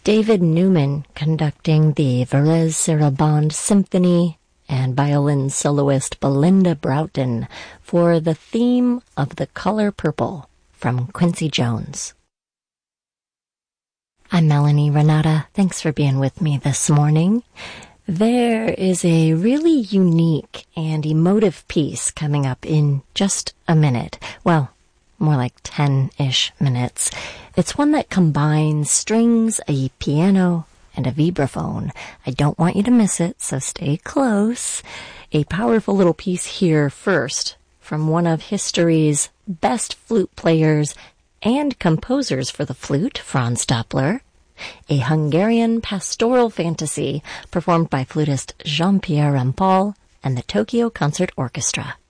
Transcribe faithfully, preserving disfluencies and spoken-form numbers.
David Newman conducting the Varese Sarabande Symphony, and violin soloist Belinda Broughton for the theme of The Color Purple from Quincy Jones. I'm Melanie Renata. Thanks for being with me this morning. There is a really unique and emotive piece coming up in just a minute. Well, more like ten-ish minutes. It's one that combines strings, a piano, and a vibraphone. I don't want you to miss it, so stay close. A powerful little piece here first from one of history's best flute players and composers for the flute, Franz Doppler. A Hungarian pastoral fantasy performed by flutist Jean-Pierre Rampal and the Tokyo Concert Orchestra.